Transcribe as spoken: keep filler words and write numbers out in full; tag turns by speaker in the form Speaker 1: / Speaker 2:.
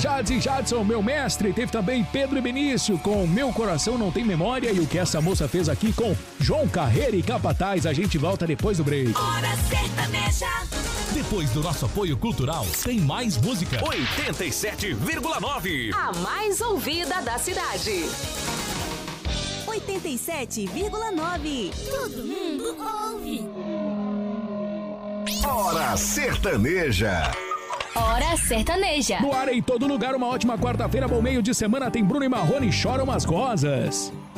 Speaker 1: Jades e Jadson, meu mestre. Teve também Pedro e Benício com Meu Coração Não Tem Memória. E o que essa moça fez aqui com João Carreira e Capataz. A gente volta depois do break.
Speaker 2: Hora Sertaneja.
Speaker 3: Depois do nosso apoio cultural, tem mais música.
Speaker 4: oitenta e sete vírgula nove.
Speaker 2: A mais ouvida da cidade.
Speaker 5: oitenta e sete vírgula nove. Todo mundo ouve.
Speaker 4: Hora Sertaneja.
Speaker 6: Hora Sertaneja.
Speaker 1: No ar em todo lugar, uma ótima quarta-feira, bom meio de semana. Tem Bruno e Marrone, Choram as Rosas.